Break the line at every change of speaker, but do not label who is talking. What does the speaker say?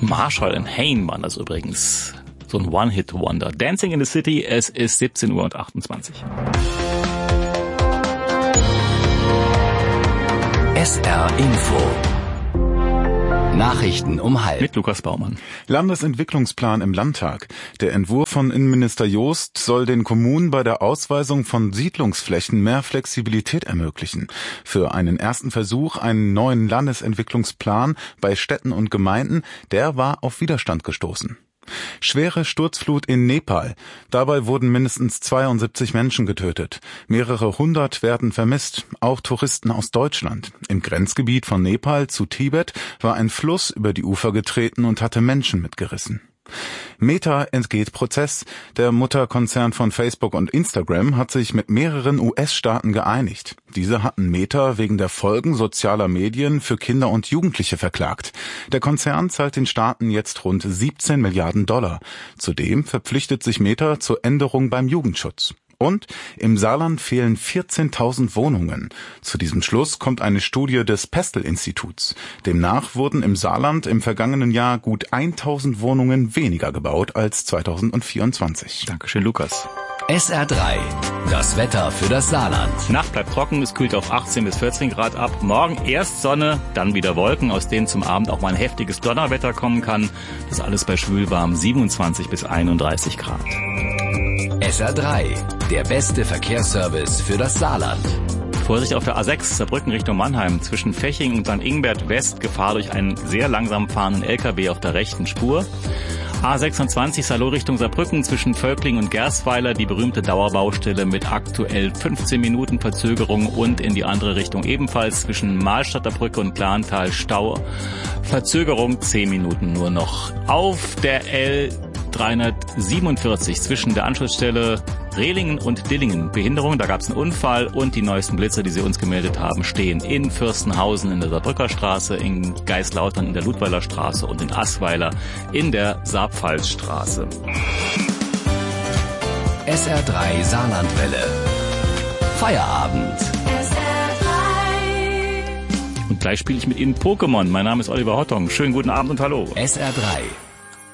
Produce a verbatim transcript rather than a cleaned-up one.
Marshall and Hayne waren das übrigens. So ein One-Hit-Wonder. Dancing in the City, es ist siebzehn Uhr achtundzwanzig.
S R Info. Nachrichten um halb.
Mit Lukas Baumann.
Landesentwicklungsplan im Landtag. Der Entwurf von Innenminister Jost soll den Kommunen bei der Ausweisung von Siedlungsflächen mehr Flexibilität ermöglichen. Für einen ersten Versuch, einen neuen Landesentwicklungsplan bei Städten und Gemeinden, der war auf Widerstand gestoßen. Schwere Sturzflut in Nepal. Dabei wurden mindestens zweiundsiebzig Menschen getötet. Mehrere hundert werden vermisst, auch Touristen aus Deutschland. Im Grenzgebiet von Nepal zu Tibet war ein Fluss über die Ufer getreten und hatte Menschen mitgerissen. Meta entgeht Prozess. Der Mutterkonzern von Facebook und Instagram hat sich mit mehreren U S-Staaten geeinigt. Diese hatten Meta wegen der Folgen sozialer Medien für Kinder und Jugendliche verklagt. Der Konzern zahlt den Staaten jetzt rund siebzehn Milliarden Dollar. Zudem verpflichtet sich Meta zur Änderung beim Jugendschutz. Und im Saarland fehlen vierzehntausend Wohnungen. Zu diesem Schluss kommt eine Studie des Pestel-Instituts. Demnach wurden im Saarland im vergangenen Jahr gut tausend Wohnungen weniger gebaut als zweitausendvierundzwanzig.
Dankeschön, Lukas.
S R drei. Das Wetter für das Saarland.
Nacht bleibt trocken, es kühlt auf achtzehn bis vierzehn Grad ab. Morgen erst Sonne, dann wieder Wolken, aus denen zum Abend auch mal ein heftiges Donnerwetter kommen kann. Das alles bei schwülwarm siebenundzwanzig bis einunddreißig Grad.
S R drei. Der beste Verkehrsservice für das Saarland.
Vorsicht auf der A sechs, Saarbrücken Richtung Mannheim. Zwischen Feching und Sankt Ingbert West Gefahr durch einen sehr langsam fahrenden L K W auf der rechten Spur. A sechsundzwanzig Salo Richtung Saarbrücken zwischen Völkling und Gerstweiler die berühmte Dauerbaustelle mit aktuell fünfzehn Minuten Verzögerung und in die andere Richtung ebenfalls zwischen Mahlstadter Brücke und Klantal Stau. Verzögerung zehn Minuten nur noch. Auf der L dreihundertsiebenundvierzig zwischen der Anschlussstelle Rehlingen und Dillingen. Behinderung, da gab es einen Unfall und die neuesten Blitzer, die Sie uns gemeldet haben, stehen in Fürstenhausen in der Saarbrücker Straße, in Geislautern in der Ludweiler Straße und in Assweiler in der Saarpfalzstraße.
S R drei Saarlandwelle. Feierabend.
S R drei. Und gleich spiele ich mit Ihnen Pokémon. Mein Name ist Oliver Hottong. Schönen guten Abend und hallo.
S R drei.